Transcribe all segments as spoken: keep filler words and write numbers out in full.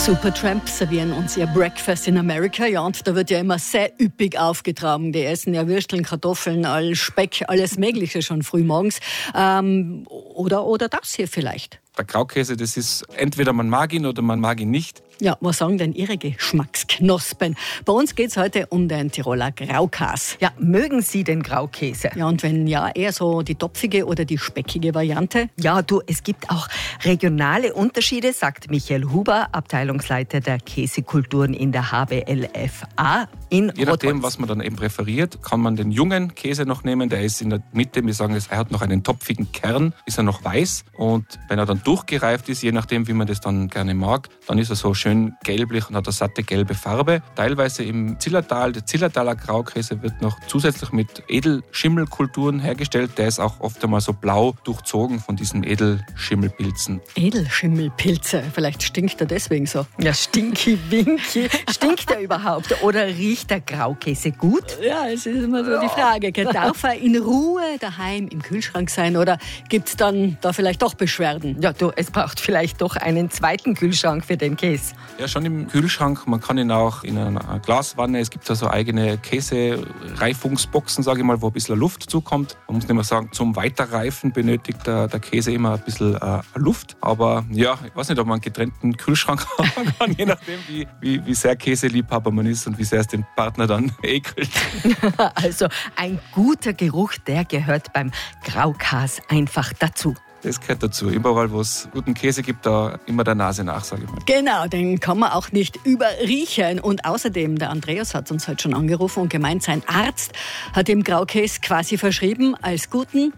Supertramp servieren uns ihr Breakfast in America. Ja, und da wird ja immer sehr üppig aufgetragen. Die essen ja Würsteln, Kartoffeln, all Speck, alles Mögliche schon früh morgens. Ähm, oder, oder das hier vielleicht. Der Graukäse, das ist entweder man mag ihn oder man mag ihn nicht. Ja, was sagen denn Ihre Geschmacksknospen? Bei uns geht es heute um den Tiroler Graukäse. Ja, mögen Sie den Graukäse? Ja, und wenn ja, eher so die topfige oder die speckige Variante? Ja, du, es gibt auch regionale Unterschiede, sagt Michael Huber, Abteilungsleiter der Käsekulturen in der H B L F A in Je nachdem, Rotholz. was man dann eben präferiert, kann man den jungen Käse noch nehmen. Der ist in der Mitte, wir sagen, er hat noch einen topfigen Kern, ist er noch weiß. Und wenn er dann durchgereift ist, je nachdem, wie man das dann gerne mag, dann ist er so schön gelblich und hat eine satte gelbe Farbe. Teilweise im Zillertal, der Zillertaler Graukäse wird noch zusätzlich mit Edelschimmelkulturen hergestellt. Der ist auch oft einmal so blau durchzogen von diesen Edelschimmelpilzen. Edelschimmelpilze, vielleicht stinkt er deswegen so. Ja, stinky winky. Stinkt er überhaupt oder riecht der Graukäse gut? Ja, es ist immer so die Frage. Darf er in Ruhe daheim im Kühlschrank sein oder gibt es dann da vielleicht doch Beschwerden? Ja, du, es braucht vielleicht doch einen zweiten Kühlschrank für den Käse. Ja, schon im Kühlschrank. Man kann ihn auch in einer Glaswanne. Es gibt da so eigene Käsereifungsboxen, sage ich mal, wo ein bisschen Luft zukommt. Man muss nicht mehr sagen, zum Weiterreifen benötigt der, der Käse immer ein bisschen äh, Luft. Aber ja, ich weiß nicht, ob man einen getrennten Kühlschrank haben kann, je nachdem, wie, wie, wie sehr Käseliebhaber man ist und wie sehr es den Partner dann ekelt. Also ein guter Geruch, der gehört beim Graukäse einfach dazu. Das gehört dazu. Überall, wo es guten Käse gibt, da immer der Nase nach, sage ich mal. Genau, den kann man auch nicht überriechen. Und außerdem, der Andreas hat uns heute schon angerufen und gemeint, sein Arzt hat dem Graukäse quasi verschrieben als guten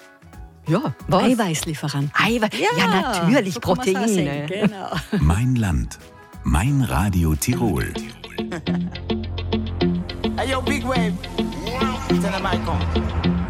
ja, was? Eiweißlieferanten. Eiweiß, ja, ja, natürlich, so kann man's auch Proteine. sehen, genau. Mein Land, mein Radio Tirol. Hey yo, big wave. Tell them I come.